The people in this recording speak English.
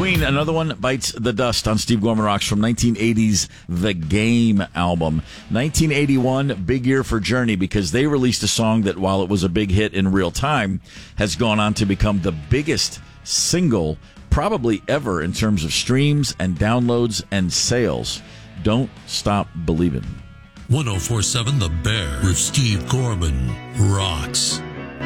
Queen, Another One Bites the Dust on Steve Gorman Rocks from 1980's The Game album. 1981, big year for Journey because they released a song that, while it was a big hit in real time, has gone on to become the biggest single probably ever in terms of streams and downloads and sales. Don't Stop Believin'. 104.7 The Bear with Steve Gorman rocks.